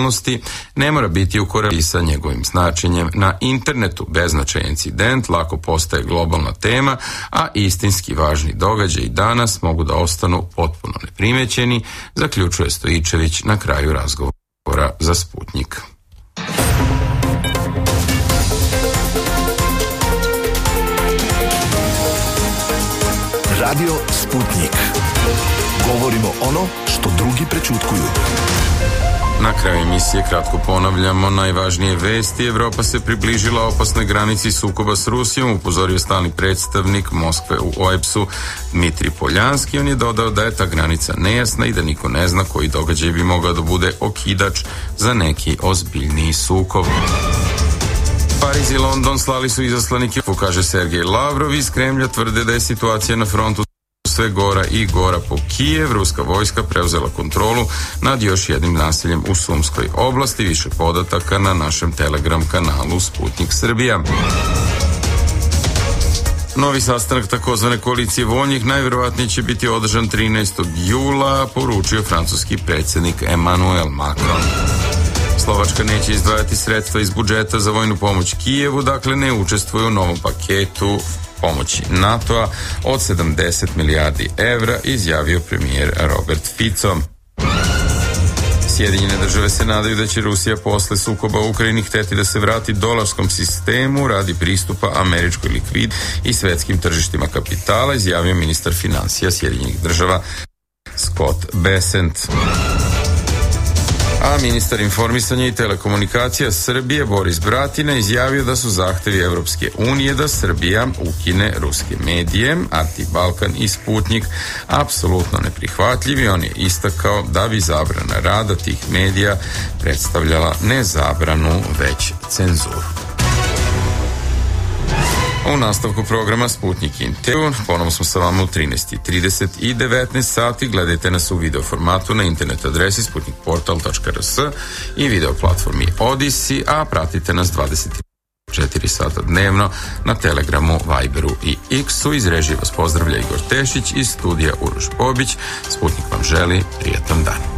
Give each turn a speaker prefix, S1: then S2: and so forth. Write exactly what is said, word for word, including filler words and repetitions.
S1: okolnosti, ne mora biti u korelaciji sa njegovim značenjem na internetu. Beznačajan incident lako postaje globalna tema, a istinski važni događaji danas mogu da ostanu potpuno neprimećeni, zaključuje Stojičević na kraju razgovora za Sputnjik.
S2: Radio Sputnjik. Govorimo ono što drugi prećutkuju.
S1: Na kraju emisije kratko ponavljamo najvažnije vesti. Evropa se približila opasnoj granici sukoba s Rusijom, upozorio stalni predstavnik Moskve u O E B S-u Dmitrij Poljanski. On je dodao da je ta granica nejasna i da niko ne zna koji događaj bi mogao da bude okidač za neki ozbiljniji sukob. Pariz i London slali su izaslanike, kaže Sergej Lavrov. Iz Kremlja tvrde da je situacija na frontu sve gora i gora po Kijev. Ruska vojska preuzela kontrolu nad još jednim naseljem u Sumskoj oblasti. Više podataka na našem Telegram kanalu Sputnjik Srbija. Novi sastanak takozvane koalicije voljnih najverovatnije će biti održan trinaestog jula, poručio francuski predsjednik Emmanuel Macron. Slovačka neće izdvajati sredstva iz budžeta za vojnu pomoć Kijevu, dakle ne učestvuje u novom paketu pomoći NATO-a od sedamdeset milijardi evra, izjavio premijer Robert Fico. Sjedinjene države se nadaju da će Rusija posle sukoba u Ukrajini hteti da se vrati dolarskom sistemu radi pristupa američkoj likvid i svetskim tržištima kapitala, izjavio ministar financija Sjedinjenih država Scott Bessent. A ministar informisanja i telekomunikacija Srbije Boris Bratina izjavio da su zahtevi Evropske unije da Srbija ukine ruske medije, Arti Balkan i Sputnjik apsolutno neprihvatljivi. On je istakao da bi zabrana rada tih medija predstavljala ne zabranu, već cenzuru. U nastavku programa Sputnjik Intervju ponovno smo sa vama u trinaest i trideset i devetnaest sati. Gledajte nas u video formatu na internet adresi sputnik portal tačka r s i video platformi Odyssey, a pratite nas dvadeset četiri sata dnevno na Telegramu, Viberu i X-u. Iz režije vas pozdravlja Igor Tešić, iz studija Uroš Bobić. Sputnjik vam želi prijatan dan.